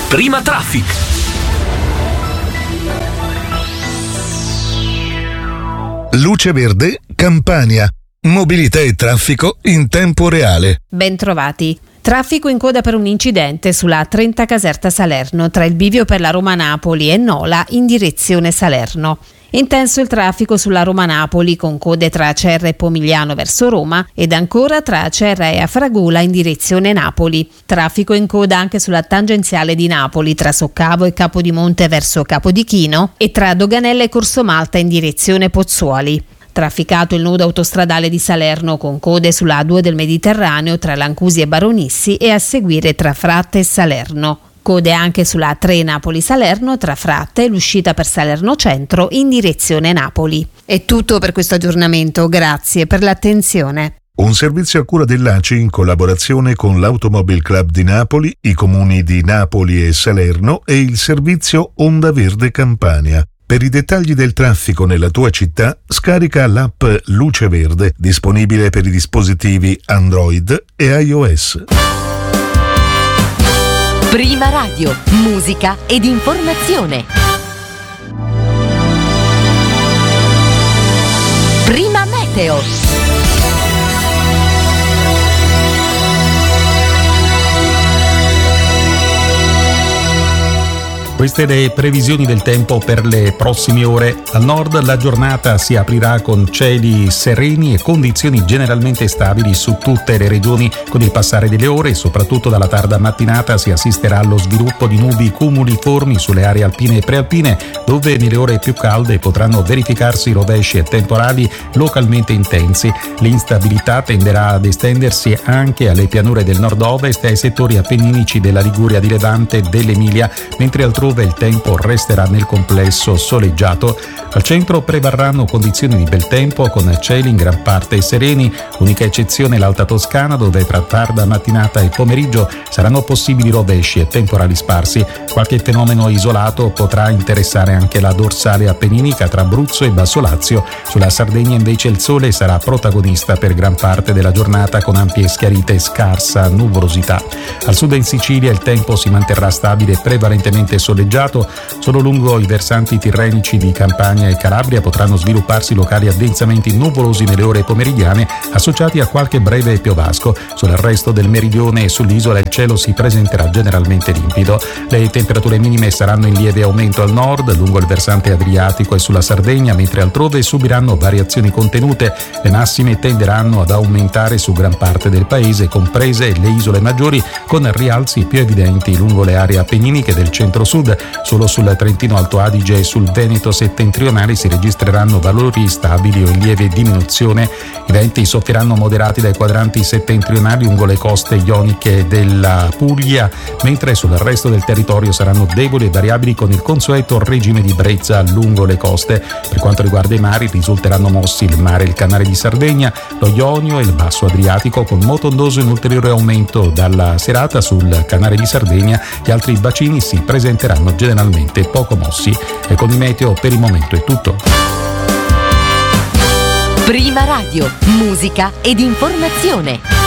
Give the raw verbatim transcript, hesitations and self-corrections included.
Prima Traffic. Luce Verde, Campania. Mobilità e traffico in tempo reale. Bentrovati. Traffico in coda per un incidente sulla trenta Caserta Salerno tra il bivio per la Roma-Napoli e Nola in direzione Salerno. Intenso il traffico sulla Roma-Napoli con code tra Acerra e Pomigliano verso Roma ed ancora tra Acerra e Afragola in direzione Napoli. Traffico in coda anche sulla tangenziale di Napoli tra Soccavo e Capodimonte verso Capodichino e tra Doganella e Corso Malta in direzione Pozzuoli. Trafficato il nodo autostradale di Salerno con code sulla A due del Mediterraneo tra Lancusi e Baronissi e a seguire tra Fratte e Salerno. Code anche sulla A tre Napoli-Salerno tra Fratte e l'uscita per Salerno Centro in direzione Napoli. È tutto per questo aggiornamento, grazie per l'attenzione. Un servizio a cura dell'A C I in collaborazione con l'Automobile Club di Napoli, i comuni di Napoli e Salerno e il servizio Onda Verde Campania. Per i dettagli del traffico nella tua città, scarica l'app Luce Verde, disponibile per i dispositivi Android e iOS. Prima Radio, musica ed informazione. Prima Meteo. Queste le previsioni del tempo per le prossime ore. Al nord la giornata si aprirà con cieli sereni e condizioni generalmente stabili su tutte le regioni. Con il passare delle ore e soprattutto dalla tarda mattinata si assisterà allo sviluppo di nubi cumuliformi sulle aree alpine e prealpine, dove nelle ore più calde potranno verificarsi rovesci e temporali localmente intensi. L'instabilità tenderà ad estendersi anche alle pianure del nord-ovest e ai settori appenninici della Liguria di Levante e dell'Emilia, mentre altrove dove il tempo resterà nel complesso soleggiato. Al centro prevarranno condizioni di bel tempo con cieli in gran parte sereni, unica eccezione l'Alta Toscana, dove tra tarda mattinata e pomeriggio saranno possibili rovesci e temporali sparsi. Qualche fenomeno isolato potrà interessare anche la dorsale appenninica tra Abruzzo e Basso Lazio. Sulla Sardegna invece il sole sarà protagonista per gran parte della giornata con ampie schiarite e scarsa nuvolosità. Al sud in Sicilia il tempo si manterrà stabile e prevalentemente soleggiato. Solo lungo i versanti tirrenici di Campania e Calabria potranno svilupparsi locali addensamenti nuvolosi nelle ore pomeridiane associati a qualche breve piovasco. Sul resto del meridione e sull'isola il cielo si presenterà generalmente limpido. Le temperature minime saranno in lieve aumento al nord, lungo il versante adriatico e sulla Sardegna, mentre altrove subiranno variazioni contenute. Le massime tenderanno ad aumentare su gran parte del paese, comprese le isole maggiori, con rialzi più evidenti lungo le aree appenniniche del centro-sud. Solo sul Trentino Alto Adige e sul Veneto settentrionale si registreranno valori stabili o in lieve diminuzione. I venti soffieranno moderati dai quadranti settentrionali lungo le coste ioniche della Puglia, mentre sul resto del territorio saranno deboli e variabili con il consueto regime di brezza lungo le coste. Per quanto riguarda i mari, risulteranno mossi il mare e il canale di Sardegna, lo Ionio e il basso Adriatico, con moto ondoso in ulteriore aumento dalla serata. Sul canale di Sardegna gli altri bacini si presenteranno generalmente poco mossi. E con il meteo per il momento è tutto. Prima Radio, musica ed informazione.